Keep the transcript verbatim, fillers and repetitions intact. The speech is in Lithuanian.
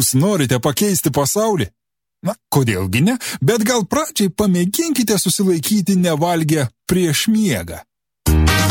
jūs norite pakeisti pasaulį? Na, kodėlgi ne, bet gal pradžiai pamėginkite susilaikyti nevalgę prieš miegą.